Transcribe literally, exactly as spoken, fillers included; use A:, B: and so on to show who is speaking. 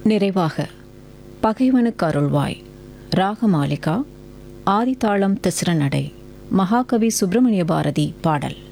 A: நிறைவாக பகைவனுக்கு அருள்வாய் ராகமாலிகா ஆதித்தாளம் திஸ்ர நடை மகாகவி சுப்பிரமணிய பாரதி பாடல்.